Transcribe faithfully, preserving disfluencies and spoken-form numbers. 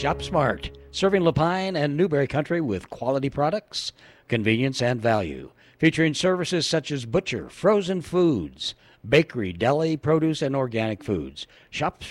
Shop Smart, serving Lapine and Newberry Country with quality products, convenience, and value. Featuring services such as butcher, frozen foods, bakery, deli, produce, and organic foods. Shop